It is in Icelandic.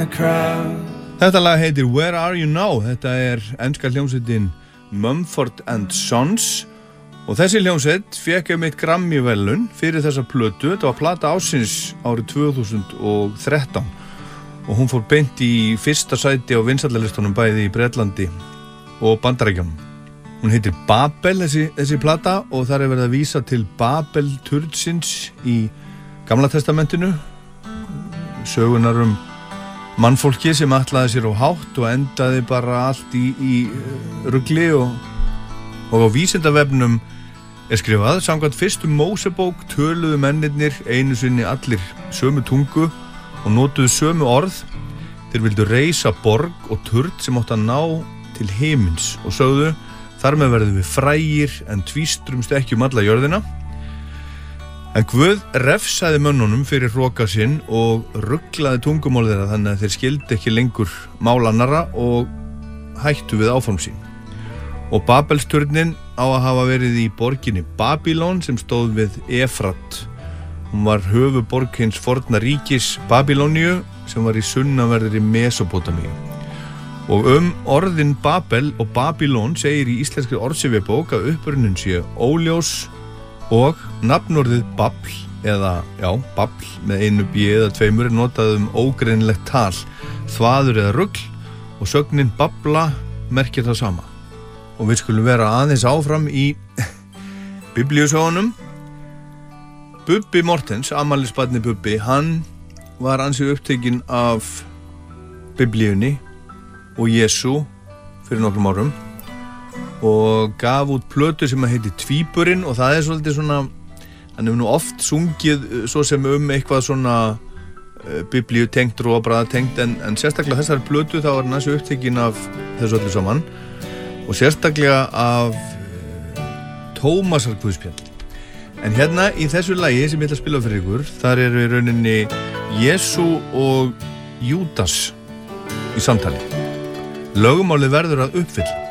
the crowd. Þetta lag heitir Where Are You Now? Þetta enska hljómsveitin Mumford & Sons og þessi hljómsveit fékk einmitt Grammy-verðlaun fyrir þessa plötu. Þetta var plata ársins árið 2013 og hún fór beint í fyrsta sæti á vinsællalistunum bæði í Bretlandi og Bandaríkjunum. Hún heitir Babel þessi plata og þar verið að vísa til Babel-turnsins í Gamla testamentinu, sögunar mannfólki sem ætlaði sér á hátt og endaði bara allt í rugli og á Vísindavefnum skrifað samkvæmt fyrstu Mósebók töluðu mennirnir einu sinni allir sömu tungu og notuðu sömu orð. Þeir vildu reisa borg og turn sem átti að ná til himins og sögðu: þar með verðum við frægir en tvístrumst ekki alla jörðina. En Guð refsaði mönnunum fyrir hroka sinn og ruglaði tungumál þeirra þannig að þeir skildu ekki lengur mál annarra og hættu við áform sín. Og Babelsturnin á að hafa verið í borginni Babylon sem stóð við Efrat. Hún var höfuborg hins forna ríkis Babylóníu sem var í sunnanverðri Mesópótamíu. Og orðin Babel og Babylon segir í íslenskri orðsifjabók að upprunnin sé óljós og nafnorðið babl eða, babl með einu b eða tveimur notað ógreinilegt tal, þvaður eða rugl og sögnin babla merkir það sama. Og við skulum vera aðeins áfram í biblíusögunum. Bubbi Mortens, afmælisbarni Bubbi, hann var ansi upptekinn af biblíunni og Jesú fyrir nokkrum árum og gaf út plötu sem heitir Tvíburinn og það svolítið svona, hann hefur nú oft sungið svo sem eitthvað svona biblíu tengt, róabræða tengt en sérstaklega þessari plötu þá var hann ansi upptekinn af þessu öllu saman og sérstaklega af Tómasar guðspjalli. En hérna í þessu lagi sem ég ætla að spila fyrir ykkur, þar í rauninni Jesú og Júdas í samtali. Lögmálið verður að uppfylla.